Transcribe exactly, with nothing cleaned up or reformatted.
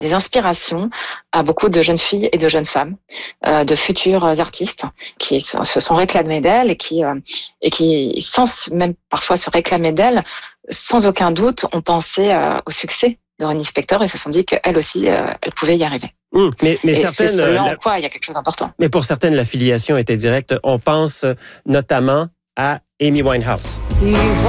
des inspirations à beaucoup de jeunes filles et de jeunes femmes, euh, de futurs artistes qui se, se sont réclamés d'elle et qui, euh, et qui, sans même parfois se réclamer d'elle, sans aucun doute, ont pensé euh, au succès de Ronnie Spector et se sont dit qu'elle aussi, euh, elle pouvait y arriver. Mmh, mais, mais et certaines, c'est là la... en quoi il y a quelque chose d'important. Mais pour certaines, l'affiliation était directe. On pense notamment à Amy Winehouse.